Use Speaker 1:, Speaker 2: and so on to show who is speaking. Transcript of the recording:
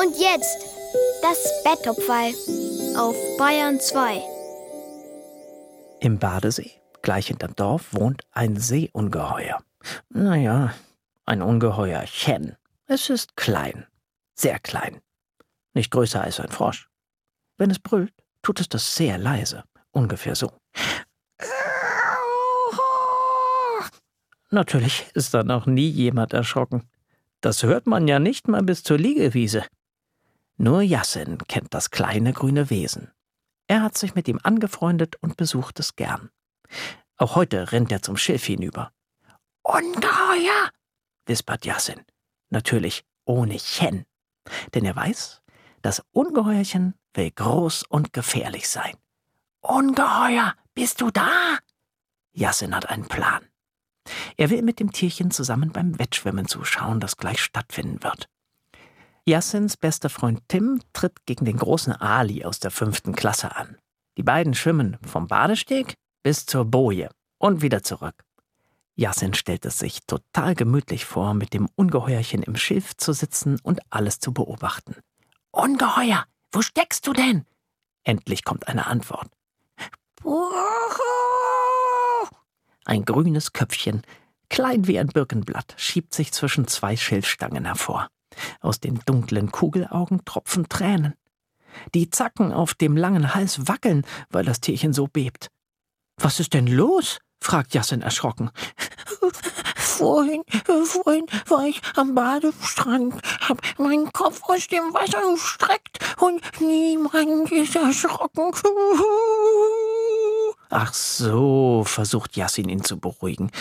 Speaker 1: Und jetzt das Betthupferl auf Bayern 2.
Speaker 2: Im Badesee, gleich hinterm Dorf, wohnt ein Seeungeheuer. Naja, ein Ungeheuerchen. Es ist klein, sehr klein. Nicht größer als ein Frosch. Wenn es brüllt, tut es das sehr leise, ungefähr so. Natürlich ist da noch nie jemand erschrocken. Das hört man ja nicht mal bis zur Liegewiese. Nur Yasin kennt das kleine grüne Wesen. Er hat sich mit ihm angefreundet und besucht es gern. Auch heute rennt er zum Schilf hinüber. »Ungeheuer«, wispert Yasin. Natürlich ohne Chen. Denn er weiß, das Ungeheuerchen will groß und gefährlich sein. »Ungeheuer, bist du da?« Yasin hat einen Plan. Er will mit dem Tierchen zusammen beim Wettschwimmen zuschauen, das gleich stattfinden wird. Yasins bester Freund Tim tritt gegen den großen Ali aus der 5. Klasse an. Die beiden schwimmen vom Badesteg bis zur Boje und wieder zurück. Yasin stellt es sich total gemütlich vor, mit dem Ungeheuerchen im Schilf zu sitzen und alles zu beobachten. »Ungeheuer, wo steckst du denn?« Endlich kommt eine Antwort. Ein grünes Köpfchen, klein wie ein Birkenblatt, schiebt sich zwischen 2 Schilfstangen hervor. Aus den dunklen Kugelaugen tropfen Tränen. Die Zacken auf dem langen Hals wackeln, weil das Tierchen so bebt. »Was ist denn los?« fragt Yasin erschrocken. Vorhin war ich am Badestrand, hab meinen Kopf aus dem Wasser gestreckt und niemand ist erschrocken. Ach so, versucht Yasin ihn zu beruhigen.